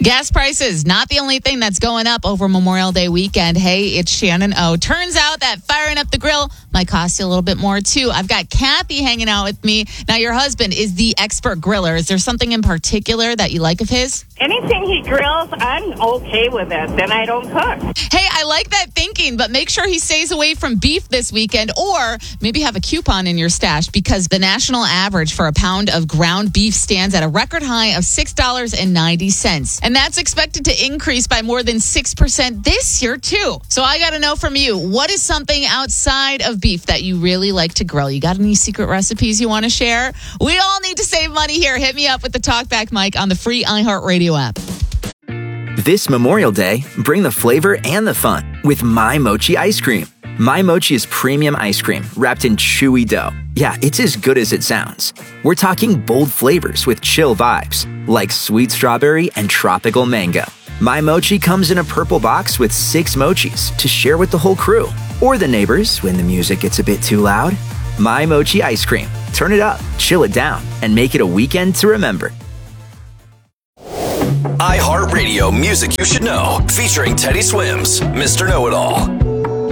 Gas prices, not the only thing that's going up over Memorial Day weekend. Hey, it's Shannon O. Turns out that firing up the grill might cost you a little bit more, too. I've got Kathy hanging out with me. Now, your husband is the expert griller. Is there something in particular that you like of his? Anything he grills, I'm okay with it. Then I don't cook. Hey, I like that thinking, but make sure he stays away from beef this weekend, or maybe have a coupon in your stash, because the national average for a pound of ground beef stands at a record high of $6.90. And that's expected to increase by more than 6% this year, too. So I got to know from you, what is something outside of beef that you really like to grill? You got any secret recipes you want to share? We all need to save money here. Hit me up with the Talkback mic on the free iHeartRadio app. This Memorial Day, bring the flavor and the fun with My Mochi ice cream. My Mochi is premium ice cream wrapped in chewy dough. Yeah, it's as good as it sounds. We're talking bold flavors with chill vibes, like sweet strawberry and tropical mango. My Mochi comes in a purple box with 6 mochis to share with the whole crew, or the neighbors when the music gets a bit too loud. My Mochi ice cream. Turn it up, chill it down, and make it a weekend to remember. iHeartRadio Music You Should Know, featuring Teddy Swims, Mr. Know-It-All.